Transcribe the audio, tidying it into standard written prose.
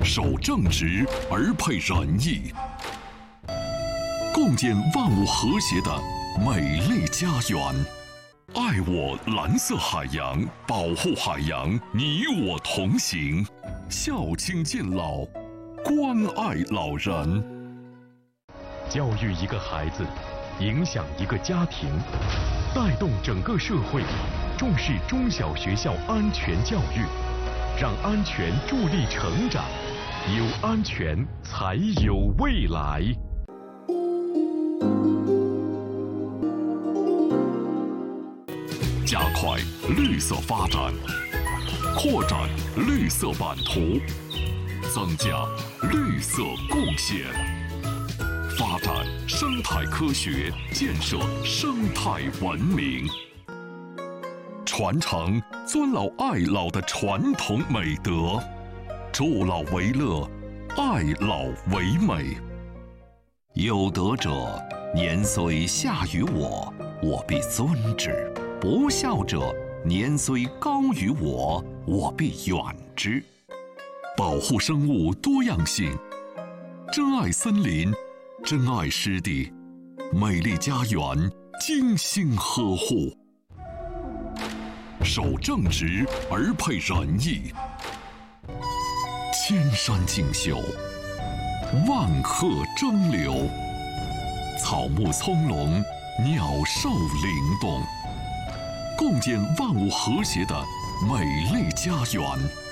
守正直而配仁义，共建万物和谐的美丽家园。爱我蓝色海洋，保护海洋，你我同行。孝亲敬老，关爱老人。 教育一个孩子，影响一个家庭，带动整个社会，重视中小学校安全教育，让安全助力成长，有安全才有未来。 加快绿色发展，扩展绿色版图，增加绿色贡献，发展生态科学，建设生态文明，传承尊老爱老的传统美德，助老为乐，爱老为美。有德者，年虽下于我，我必尊之；不孝者，年虽高于我，我必远之。保护生物多样性，珍爱森林，珍爱湿地，美丽家园精心呵护。守正直而配仁义，千山竞秀，万壑争流，草木葱茏，鸟兽灵动，共建万物和谐的美丽家园。